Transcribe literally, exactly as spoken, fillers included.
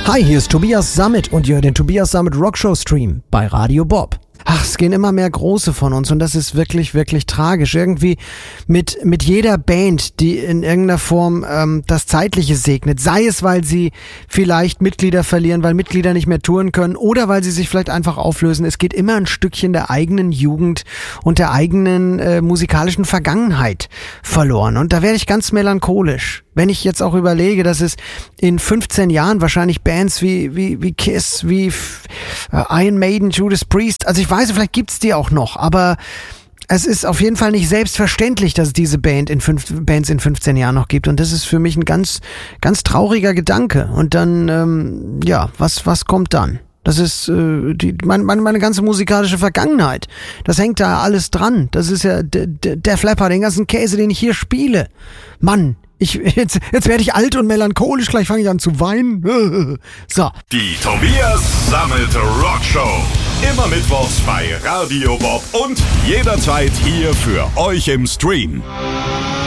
Hi, hier ist Tobias Sammet und ihr hört den Tobias Sammet Rockshow Stream bei Radio Bob. Ach, es gehen immer mehr Große von uns und das ist wirklich, wirklich tragisch. Irgendwie mit mit jeder Band, die in irgendeiner Form ähm, das Zeitliche segnet, sei es, weil sie vielleicht Mitglieder verlieren, weil Mitglieder nicht mehr touren können oder weil sie sich vielleicht einfach auflösen. Es geht immer ein Stückchen der eigenen Jugend und der eigenen äh, musikalischen Vergangenheit verloren. Und da werde ich ganz melancholisch. Wenn ich jetzt auch überlege, dass es in fünfzehn Jahren wahrscheinlich Bands wie wie wie Kiss, wie äh, Iron Maiden, Judas Priest, also ich weiß, vielleicht gibt's die auch noch, aber es ist auf jeden Fall nicht selbstverständlich, dass es diese Band in fünf, Bands in fünfzehn Jahren noch gibt und das ist für mich ein ganz ganz trauriger Gedanke. Und dann, ähm, ja, was was kommt dann? Das ist äh, die, meine, meine, meine ganze musikalische Vergangenheit. Das hängt da alles dran. Das ist ja der, der Flapper, den ganzen Käse, den ich hier spiele. Mann, ich, jetzt, jetzt werde ich alt und melancholisch, gleich fange ich an zu weinen. So. Die Tobias Sammet Rockshow. Immer mittwochs bei Radio Bob und jederzeit hier für euch im Stream.